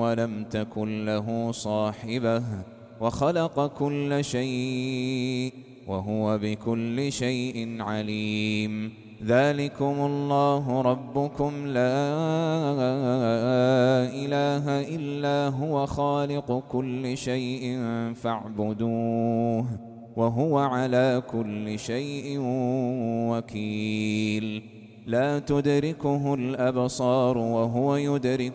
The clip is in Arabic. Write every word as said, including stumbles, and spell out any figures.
ولم تكن له صاحبة وخلق كل شيء وهو بكل شيء عليم. ذلكم الله ربكم لا إله إلا هو خالق كل شيء فاعبدوه وهو على كل شيء وكيل. لا تدركه الأبصار وهو يدرك